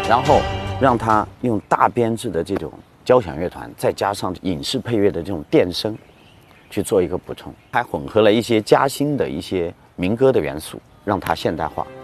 然后让它用大编制的这种交响乐团，再加上影视配乐的这种电声，去做一个补充，还混合了一些嘉兴的一些民歌的元素，让它现代化。